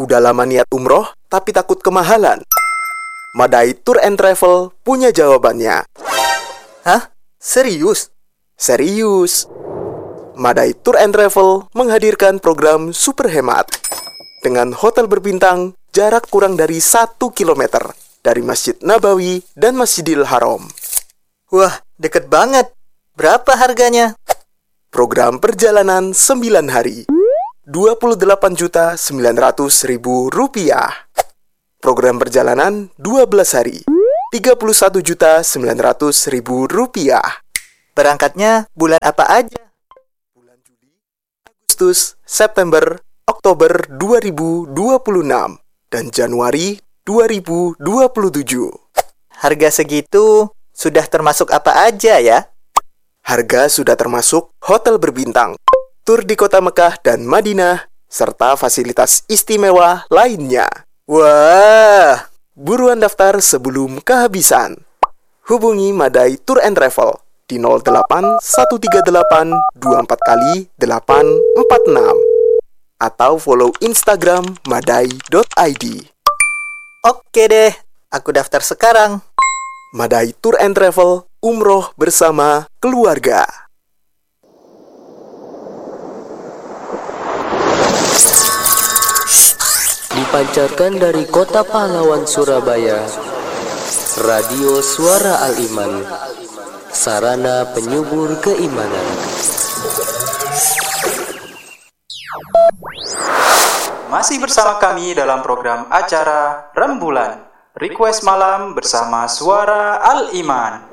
Udah lama niat umroh, tapi takut kemahalan? Madai Tour and Travel punya jawabannya. Hah? Serius? Serius. Madai Tour and Travel menghadirkan program super hemat. Dengan hotel berbintang, jarak kurang dari 1 km dari Masjid Nabawi dan Masjidil Haram. Wah, deket banget. Berapa harganya? Program perjalanan 9 hari. Rp28.900.000. Program perjalanan 12 hari. Rp31.900.000. Berangkatnya bulan apa aja? Bulan Juli, Agustus, September, Oktober 2026 dan Januari 2027. Harga segitu sudah termasuk apa aja ya? Harga sudah termasuk hotel berbintang, tur di kota Mekah dan Madinah, serta fasilitas istimewa lainnya. Wah, Buruan daftar sebelum kehabisan. Hubungi Madai Tour and Travel di 08 138 24 kali 846 atau follow Instagram madai.id. Oke deh, aku daftar sekarang. Madai Tour and Travel, umroh bersama keluarga. Dipancarkan dari Kota Pahlawan, Surabaya, Radio Suara Al-Iman, sarana penyubur keimanan. Masih bersama kami dalam program acara Rembulan, Request Malam bersama Suara Al-Iman.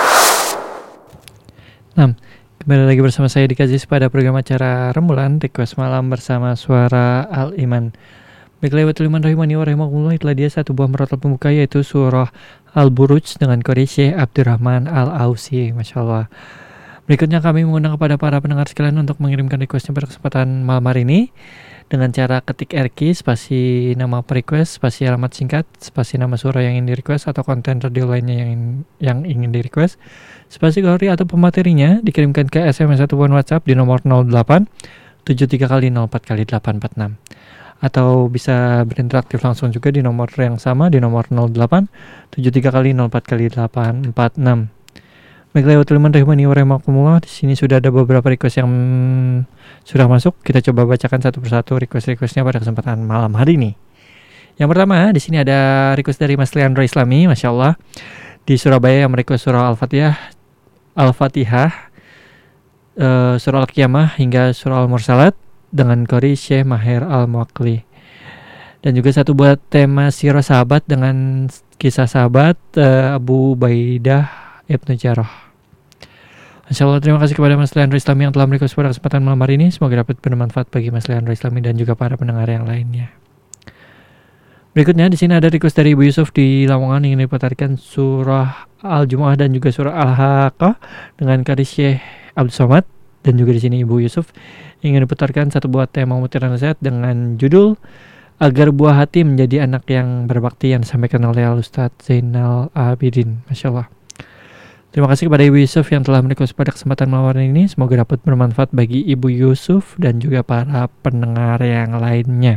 Kembali lagi bersama saya Dik Aziz pada program acara Rembulan, Request Malam bersama Suara Al-Iman. Baiklah, wa tuliman rahimani wa rahimakumullah, itulah dia satu buah merotal pembuka, yaitu surah Al-Buruj dengan qori Syekh Abdurrahman Al-Ausi. Masya Allah. Berikutnya kami mengundang kepada para pendengar sekalian untuk mengirimkan requestnya pada kesempatan malam hari ini dengan cara ketik RQ, spasi nama request, spasi alamat singkat, spasi nama surah yang ingin di request atau konten radio lainnya yang ingin di request, spasi qori atau pematerinya dikirimkan ke SMS ataupun WhatsApp di nomor 08 73 kali 04 kali 846. Atau bisa berinteraktif langsung juga di nomor yang sama di nomor 08 73 kali 04 kali 846. Baiklah, wa tuliman rahimani wa rahimakumullah, di sini sudah ada beberapa request yang sudah masuk. Kita coba bacakan satu persatu request-requestnya pada kesempatan malam hari ini. Yang pertama, di sini ada request dari Mas Leandro Islami, Masya Allah, di Surabaya, yang merequest surah Al-Fatihah, surah Al-Qiyamah hingga surah Al-Mursalat dengan qori Syekh Maher Al-Muakli. Dan juga satu buat tema sirah sahabat dengan kisah sahabat Abu Ubaidah Ibnu Jarrah. Insyaallah, terima kasih kepada Mas Leandro Islami yang telah merequest pada kesempatan malam hari ini. Semoga dapat bermanfaat bagi Mas Leandro Islami dan juga para pendengar yang lainnya. Berikutnya di sini ada request dari Ibu Yusuf di Lamongan, ingin diputarkan surah Al-Jumu'ah dan juga surah Al-Haqqah dengan qori Syekh Abdul Somad. Dan juga di sini Ibu Yusuf ingin diputarkan satu buat tema mutiara nasihat dengan judul Agar Buah Hati Menjadi Anak Yang Berbakti yang disampaikan oleh Al-Ustadz Zainal Abidin. Masya Allah. Terima kasih kepada Ibu Yusuf yang telah merequest pada kesempatan malam ini. Semoga dapat bermanfaat bagi Ibu Yusuf dan juga para pendengar yang lainnya.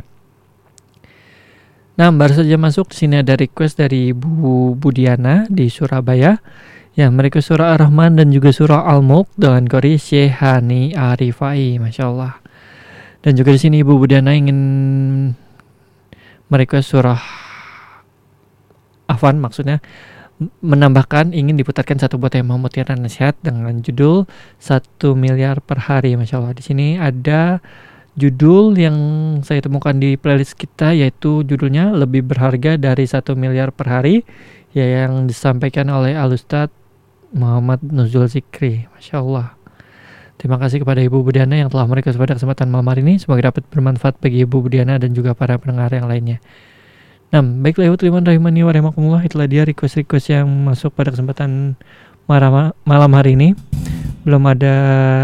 Nah, baru saja masuk, di sini ada request dari Ibu Budiana di Surabaya yang merequest surah Ar-Rahman dan juga surah Al-Mulk dengan qori Syekh Hani Arifai. Masya Allah. Dan juga di sini Ibu Budiana ingin merequest surah Afan, maksudnya menambahkan ingin diputarkan satu buat tema mutiara nasihat dengan judul 1 miliar per hari. Masya Allah. Di sini ada judul yang saya temukan di playlist kita, yaitu judulnya Lebih Berharga dari 1 miliar per hari, yang disampaikan oleh Al-Ustadz Muhammad Nuzul Zikri. Masya Allah. Terima kasih kepada Ibu Budiana yang telah merequest pada kesempatan malam hari ini. Semoga dapat bermanfaat bagi Ibu Budiana dan juga para pendengar yang lainnya. Nah, baiklah, ibu tuliman rahimani wa rahimakumullah, itulah dia request-request yang masuk pada kesempatan malam hari ini. Belum ada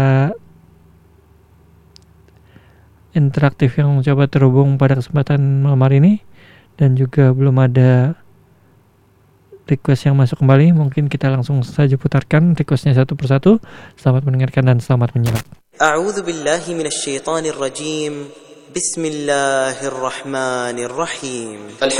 interaktif yang mencoba terhubung pada kesempatan malam hari ini, dan juga belum ada request yang masuk kembali. Mungkin kita langsung saja putarkan requestnya satu persatu. Selamat mendengarkan dan selamat menyimak. A'udzu billahi minasyaitonir rajim. Bismillahirrahmanirrahim.